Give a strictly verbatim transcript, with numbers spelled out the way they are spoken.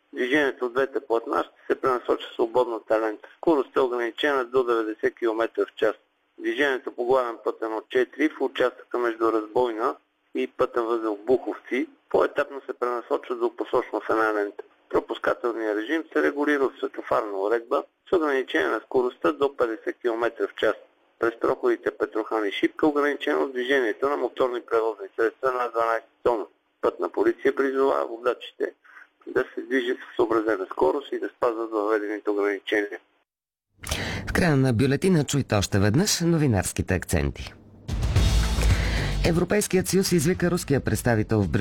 Движението от двете платна ще се пренасочи свободната лента. Скоростта е ограничена до деветдесет километра в час. Движението по главен път едно четири в участъка между Разбойна и пътен възел Буховци по-етапно се пренасочва до посочно в една лента. Пропускателният режим се регулира от светофарна уредба с ограничение на скоростта до петдесет километра в час. През проходите Петрохан и Шипка ограничено движението на моторни превозни средства на дванадесет тона. Пътна полиция призовава водачите да се движат в съобразена скорост и да спазват въведените ограничения. В края на бюлетина чуйте още веднъж новинарските акценти. Европейският съюз извика руския представител в Брюксел